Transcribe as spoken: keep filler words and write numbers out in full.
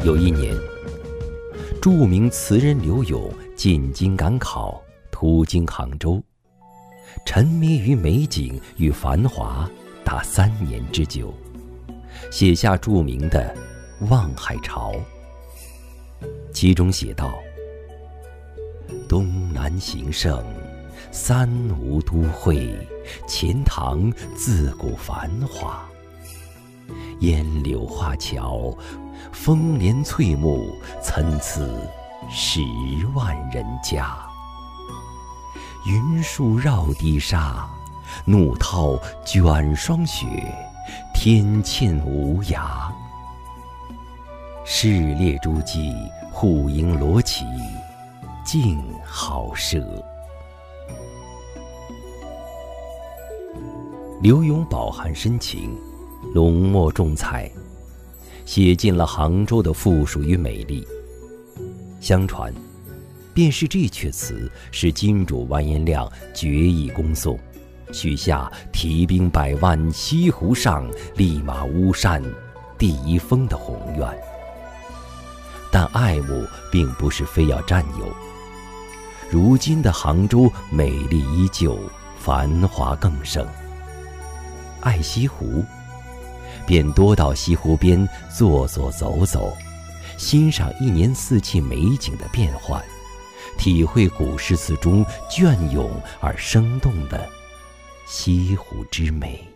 有一年，著名词人柳永进京赶考，途经杭州，沉迷于美景与繁华达三年之久，写下著名的《望海潮》。其中写道：东南形胜，三吴都会，钱塘自古繁华。烟柳画桥，风帘翠幕，参差十万人家。云树绕堤沙，怒涛卷霜雪，天堑无涯。市列诸骑，户迎罗绮，静好舍。柳永饱含深情，浓墨重彩，写尽了杭州的富庶与美丽。相传，便是这阙词使金主完颜亮决意攻宋，许下提兵百万西湖上，立马巫山第一峰的宏愿。但爱慕并不是非要占有，如今的杭州美丽依旧，繁华更盛。爱西湖，便多到西湖边坐坐走走，欣赏一年四季美景的变幻，体会古诗词中隽永而生动的西湖之美。